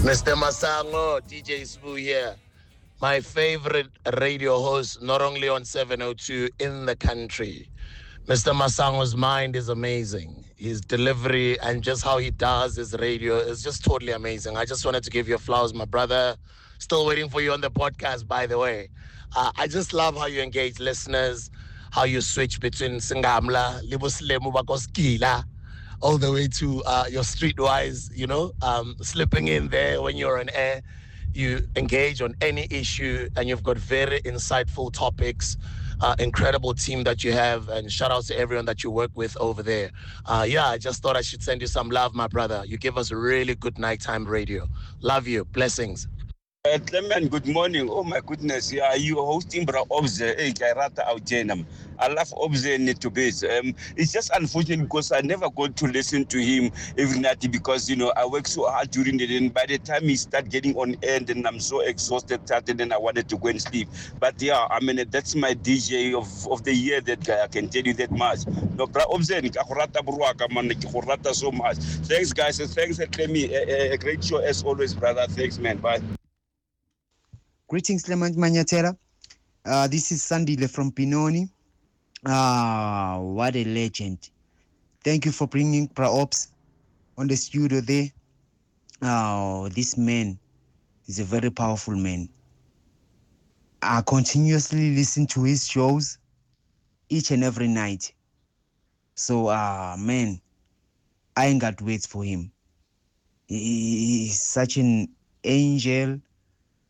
Mr. Masango, DJ Spoo here. My favorite radio host, not only on 702 in the country. Mr. Masango's mind is amazing. His delivery and just how he does his radio is just totally amazing. I just wanted to give you flowers, my brother. Still waiting for you on the podcast, by the way. I just love how you engage listeners, how you switch between Singamla, Libuslemu Bakoskila, all the way to your streetwise, slipping in there when you're on air. You engage on any issue, and you've got very insightful topics. Incredible team that you have, and shout out to everyone that you work with over there. I just thought I should send you some love, my brother. You give us really good nighttime radio. Love you. Blessings. Clement, good morning. Oh my goodness, yeah, you hosting Bra Obze, Kairata Autenam. I love Obze Netubes. It's just unfortunate because I never got to listen to him every night because I work so hard during the day. And by the time he start getting on end, and I'm so exhausted, and then I wanted to go and sleep. But yeah, I mean that's my DJ of the year. That guy, I can tell you that much. No, Bra Obze, Kakurata Buruaka, man, Kakurata so much. Thanks, guys. Thanks, Clement. A great show as always, brother. Thanks, man. Bye. Greetings, Clement Manyatera. This is Sandile from Pinoni. What a legend. Thank you for bringing Praops on the studio there. This man is a very powerful man. I continuously listen to his shows each and every night. So, man, I ain't got words for him. He's such an angel